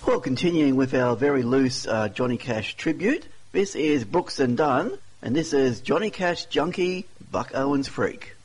Well, continuing with our very loose Johnny Cash tribute, this is Brooks and Dunn, and this is Johnny Cash Junkie, Buck Owens Freak.